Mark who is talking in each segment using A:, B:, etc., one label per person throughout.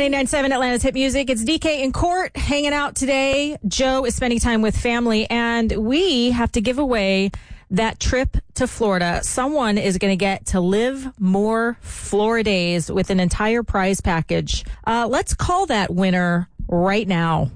A: 99.7 Atlanta's Hit Music. It's DK in court hanging out today. Joe is spending time with family, and we have to give away that trip to Florida. Someone is going to get to live more Floridays with an entire prize package. Let's call that winner right now.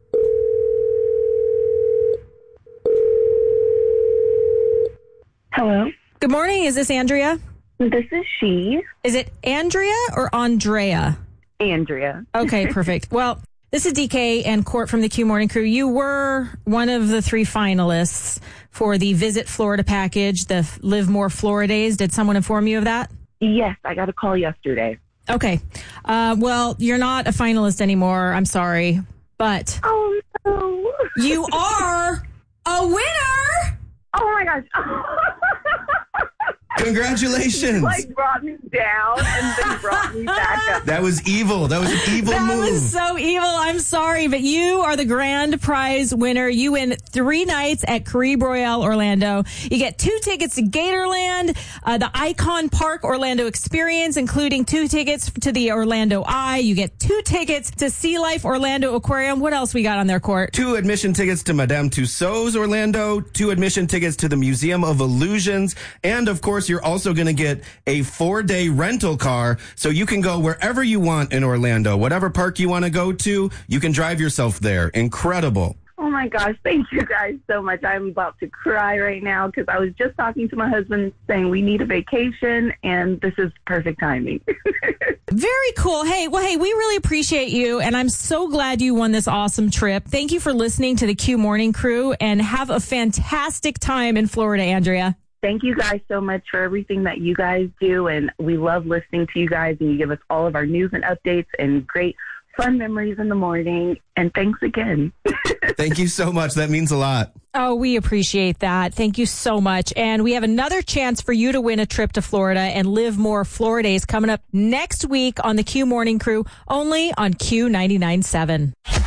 B: Hello.
A: Good morning. Is this Andrea?
B: This is she.
A: Is it Andrea or Andrea?
B: Andrea.
A: Okay, perfect. Well, this is DK and Court from the Q Morning Crew. You were one of the 3 finalists for the Visit Florida package, the Live More Floridays. Did someone inform you of that?
B: Yes, I got a call yesterday.
A: Okay. Well, you're not a finalist anymore. I'm sorry. But
B: Oh, no.
A: you are a winner.
B: Oh, my gosh.
C: Congratulations.
B: Like brought me down and then brought me back up.
C: That was evil. That was an evil
A: That
C: move.
A: was so evil. I'm sorry, but you are the grand prize winner. You win 3 nights at Caribe Royale Orlando. You get 2 tickets to Gatorland, the Icon Park Orlando Experience, including 2 tickets to the Orlando Eye. You get 2 tickets to Sea Life Orlando Aquarium. What else we got on their court?
C: 2 admission tickets to Madame Tussauds Orlando, 2 admission tickets to the Museum of Illusions, and of course, you're also going to get a 4-day rental car so you can go wherever you want in Orlando. Whatever park you want to go to, you can drive yourself there. Incredible.
B: Oh, my gosh. Thank you guys so much. I'm about to cry right now because I was just talking to my husband saying we need a vacation, and this is perfect timing.
A: Very cool. Hey, we really appreciate you, and I'm so glad you won this awesome trip. Thank you for listening to the Q Morning Crew, and have a fantastic time in Florida, Andrea.
B: Thank you guys so much for everything that you guys do, and we love listening to you guys, and you give us all of our news and updates and great fun memories in the morning, and thanks again.
C: Thank you so much. That means a lot.
A: Oh, we appreciate that. Thank you so much. And we have another chance for you to win a trip to Florida and live more Floridays coming up next week on the Q Morning Crew, only on Q 99.7.